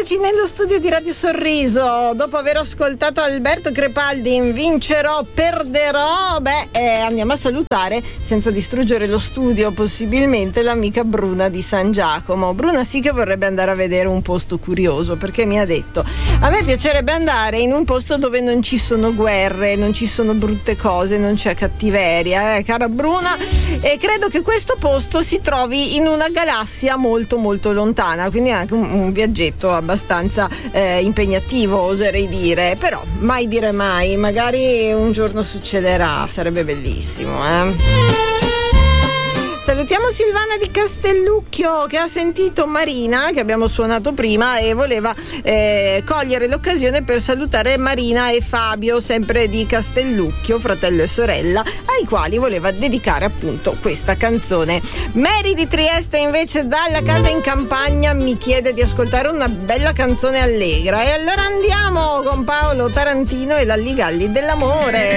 Eccoci nello studio di Radio Sorriso. Dopo aver ascoltato Alberto Crepaldi in Vincerò, perderò, andiamo a salutare, senza distruggere lo studio possibilmente, l'amica Bruna di San Giacomo. Bruna sì che vorrebbe andare a vedere un posto curioso, perché mi ha detto: a me piacerebbe andare in un posto dove non ci sono guerre, non ci sono brutte cose, non c'è cattiveria, cara Bruna, e credo che questo posto si trovi in una galassia molto molto lontana, quindi anche un viaggetto abbastanza impegnativo, oserei dire, però mai dire mai, magari un giorno succederà, sarebbe bellissimo. Salutiamo Silvana di Castellucchio, che ha sentito Marina, che abbiamo suonato prima, e voleva cogliere l'occasione per salutare Marina e Fabio, sempre di Castellucchio, fratello e sorella, ai quali voleva dedicare appunto questa canzone. Mary di Trieste invece, dalla casa in campagna, mi chiede di ascoltare una bella canzone allegra, e allora andiamo con Paolo Tarantino e l'Alligalli dell'amore.